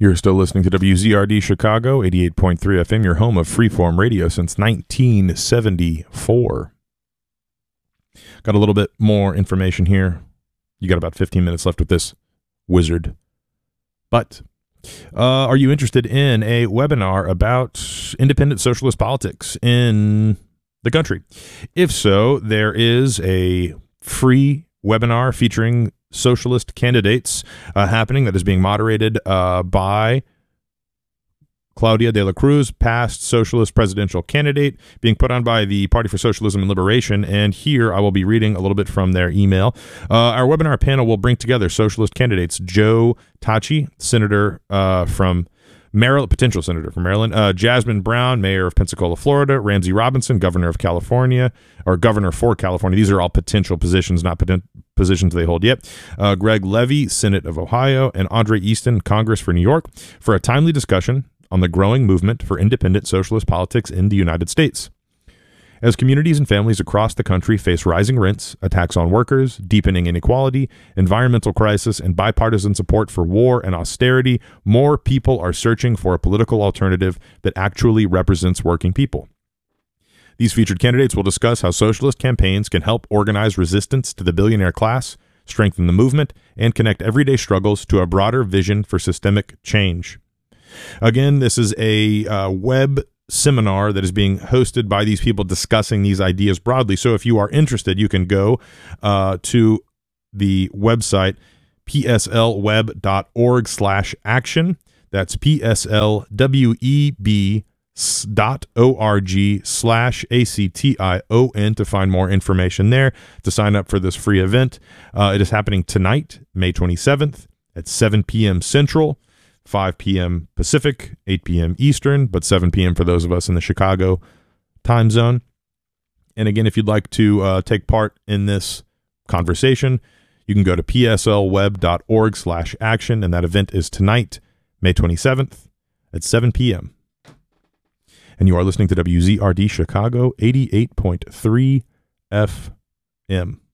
You're still listening to WZRD Chicago, 88.3 FM, your home of freeform radio since 1974. Got a little bit more information here. You got about 15 minutes left with this wizard. But are you interested in a webinar about independent socialist politics in the country? If so, there is a free webinar featuring socialist candidates happening that is being moderated by Claudia de la Cruz, past socialist presidential candidate, being put on by the Party for Socialism and Liberation. And here I will be reading a little bit from their email. Our webinar panel will bring together socialist candidates Joe Tachi, senator from Maryland, potential senator from Maryland, Jasmine Brown, mayor of Pensacola, Florida, Ramsey Robinson, governor of California, or governor for California. These are all potential positions, not positions they hold yet. Greg Levy, Senate of Ohio, and Andre Easton, Congress for New York, for a timely discussion on the growing movement for independent socialist politics in the United States. As communities and families across the country face rising rents, attacks on workers, deepening inequality, environmental crisis, and bipartisan support for war and austerity, more people are searching for a political alternative that actually represents working people. These featured candidates will discuss how socialist campaigns can help organize resistance to the billionaire class, strengthen the movement, and connect everyday struggles to a broader vision for systemic change. Again, this is a web seminar that is being hosted by these people discussing these ideas broadly. So if you are interested, you can go to the website pslweb.org/action. That's pslweb.org/ACTION to find more information there, to sign up for this free event. It is happening tonight, May 27th at 7 p.m. Central, 5 p.m. Pacific, 8 p.m. Eastern, but 7 p.m. for those of us in the Chicago time zone. And again, if you'd like to take part in this conversation, you can go to pslweb.org/action, and that event is tonight, May 27th at 7 p.m. And you are listening to WZRD Chicago, 88.3 FM.